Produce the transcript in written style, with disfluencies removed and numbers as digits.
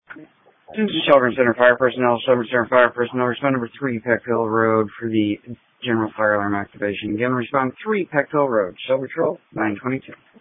Shelburne Center Fire Personnel, Shelburne Center Fire Personnel, respond number 3, Peck Hill Road for the general fire alarm activation. Again, respond 3, Peck Hill Road, Shell Patrol, 922.